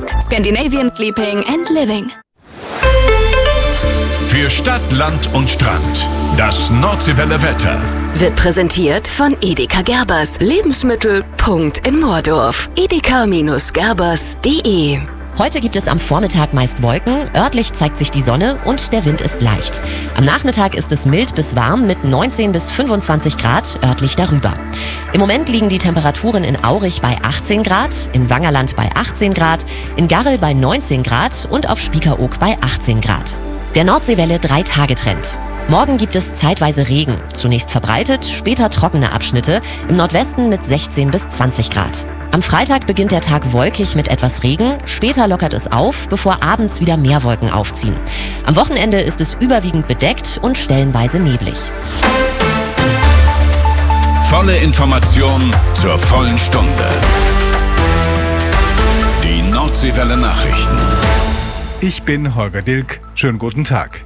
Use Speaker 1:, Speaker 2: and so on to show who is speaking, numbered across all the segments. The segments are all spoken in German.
Speaker 1: Scandinavian Sleeping and Living.
Speaker 2: Für Stadt, Land und Strand. Das Nordseewelle Wetter
Speaker 3: wird präsentiert von Edeka Gerbers. Lebensmittel. In Moordorf. edeka-gerbers.de.
Speaker 4: Heute gibt es am Vormittag meist Wolken, örtlich zeigt sich die Sonne und der Wind ist leicht. Am Nachmittag ist es mild bis warm mit 19 bis 25 Grad, örtlich darüber. Im Moment liegen die Temperaturen in Aurich bei 18 Grad, in Wangerland bei 18 Grad, in Garrel bei 19 Grad und auf Spiekeroog bei 18 Grad. Der Nordseewelle 3-Tage-Trend. Morgen gibt es zeitweise Regen, zunächst verbreitet, später trockene Abschnitte, im Nordwesten mit 16 bis 20 Grad. Am Freitag beginnt der Tag wolkig mit etwas Regen, später lockert es auf, bevor abends wieder mehr Wolken aufziehen. Am Wochenende ist es überwiegend bedeckt und stellenweise neblig.
Speaker 2: Volle Information zur vollen Stunde. Die Nordseewelle Nachrichten.
Speaker 5: Ich bin Holger Dilk. Schönen guten Tag.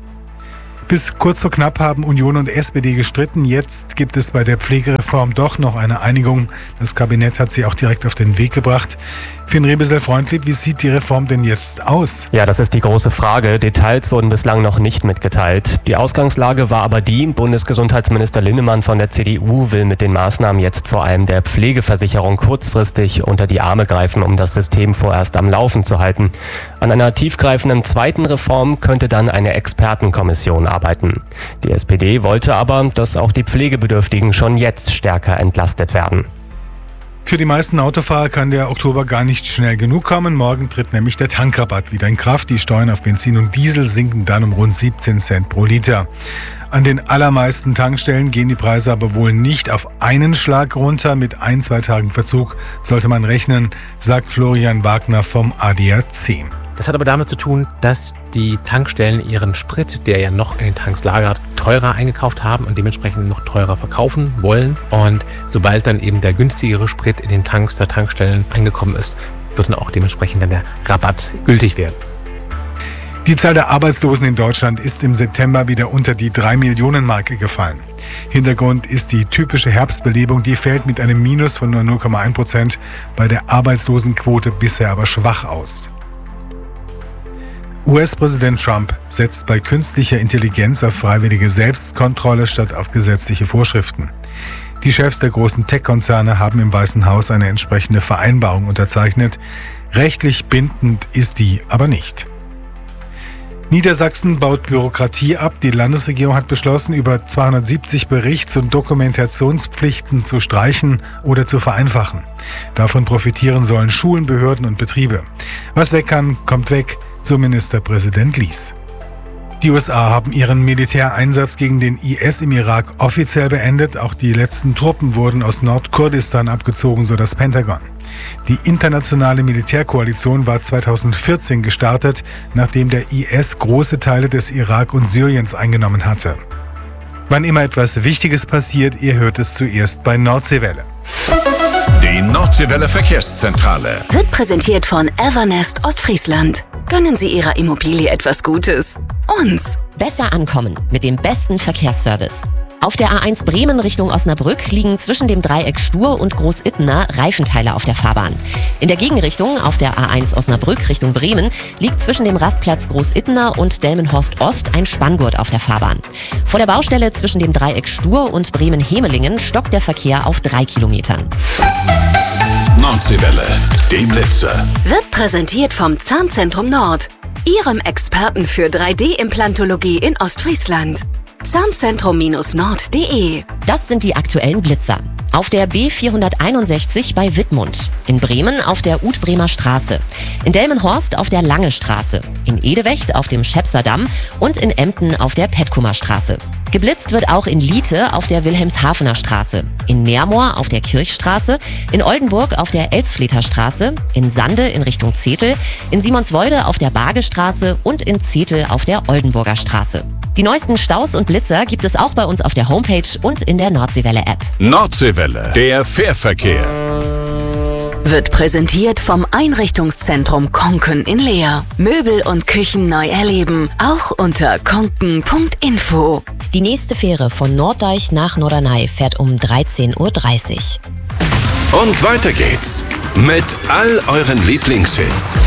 Speaker 5: Bis kurz vor knapp haben Union und SPD gestritten. Jetzt gibt es bei der Pflegereform doch noch eine Einigung. Das Kabinett hat sie auch direkt auf den Weg gebracht. Finn Rebesel-Freundlieb, wie sieht die Reform denn jetzt aus?
Speaker 6: Ja, das ist die große Frage. Details wurden bislang noch nicht mitgeteilt. Die Ausgangslage war aber die, Bundesgesundheitsminister Linnemann von der CDU will mit den Maßnahmen jetzt vor allem der Pflegeversicherung kurzfristig unter die Arme greifen, um das System vorerst am Laufen zu halten. An einer tiefgreifenden zweiten Reform könnte dann eine Expertenkommission arbeiten. Die SPD wollte aber, dass auch die Pflegebedürftigen schon jetzt stärker entlastet werden.
Speaker 5: Für die meisten Autofahrer kann der Oktober gar nicht schnell genug kommen. Morgen tritt nämlich der Tankrabatt wieder in Kraft. Die Steuern auf Benzin und Diesel sinken dann um rund 17 Cent pro Liter. An den allermeisten Tankstellen gehen die Preise aber wohl nicht auf einen Schlag runter. Mit 1-2 Tagen Verzug sollte man rechnen, sagt Florian Wagner vom ADAC.
Speaker 7: Das hat aber damit zu tun, dass die Tankstellen ihren Sprit, der ja noch in den Tanks lagert, teurer eingekauft haben und dementsprechend noch teurer verkaufen wollen. Und sobald dann eben der günstigere Sprit in den Tanks der Tankstellen angekommen ist, wird dann auch dementsprechend dann der Rabatt gültig werden.
Speaker 5: Die Zahl der Arbeitslosen in Deutschland ist im September wieder unter die 3-Millionen-Marke gefallen. Hintergrund ist die typische Herbstbelebung, die fällt mit einem Minus von nur 0,1%, bei der Arbeitslosenquote bisher aber schwach aus. US-Präsident Trump setzt bei künstlicher Intelligenz auf freiwillige Selbstkontrolle statt auf gesetzliche Vorschriften. Die Chefs der großen Tech-Konzerne haben im Weißen Haus eine entsprechende Vereinbarung unterzeichnet. Rechtlich bindend ist die aber nicht. Niedersachsen baut Bürokratie ab. Die Landesregierung hat beschlossen, über 270 Berichts- und Dokumentationspflichten zu streichen oder zu vereinfachen. Davon profitieren sollen Schulen, Behörden und Betriebe. Was weg kann, kommt weg, so Ministerpräsident Lies. Die USA haben ihren Militäreinsatz gegen den IS im Irak offiziell beendet. Auch die letzten Truppen wurden aus Nordkurdistan abgezogen, so das Pentagon. Die internationale Militärkoalition war 2014 gestartet, nachdem der IS große Teile des Irak und Syriens eingenommen hatte. Wann immer etwas Wichtiges passiert, ihr hört es zuerst bei Nordseewelle.
Speaker 2: Die Nordseewelle Verkehrszentrale
Speaker 3: Wird präsentiert von Evernest Ostfriesland. Gönnen Sie Ihrer Immobilie etwas Gutes. Uns.
Speaker 4: Besser ankommen mit dem besten Verkehrsservice. Auf der A1 Bremen Richtung Osnabrück liegen zwischen dem Dreieck Stur und Großittener Reifenteile auf der Fahrbahn. In der Gegenrichtung auf der A1 Osnabrück Richtung Bremen liegt zwischen dem Rastplatz Großittener und Delmenhorst Ost ein Spanngurt auf der Fahrbahn. Vor der Baustelle zwischen dem Dreieck Stur und Bremen-Hemelingen stockt der Verkehr auf 3 Kilometern.
Speaker 2: Nordseewelle, die Blitzer.
Speaker 3: Wird präsentiert vom Zahnzentrum Nord, Ihrem Experten für 3D-Implantologie in Ostfriesland. Zahnzentrum-nord.de.
Speaker 4: Das sind die aktuellen Blitzer. Auf der B461 bei Wittmund, in Bremen auf der Utbremer Straße, in Delmenhorst auf der Lange Straße, in Edewecht auf dem Schepserdamm und in Emden auf der Petkumer Straße. Geblitzt wird auch in Liete auf der Wilhelmshavener Straße, in Neermoor auf der Kirchstraße, in Oldenburg auf der Elsfleter Straße, in Sande in Richtung Zetel, in Simonswolde auf der Bargestraße und in Zetel auf der Oldenburger Straße. Die neuesten Staus und Blitzer gibt es auch bei uns auf der Homepage und in der Nordseewelle-App.
Speaker 2: Nordseewelle, der Fährverkehr.
Speaker 3: Wird präsentiert vom Einrichtungszentrum Konken in Leer. Möbel und Küchen neu erleben, auch unter konken.info.
Speaker 4: Die nächste Fähre von Norddeich nach Norderney fährt um 13:30 Uhr.
Speaker 2: Und weiter geht's mit all euren Lieblingshits.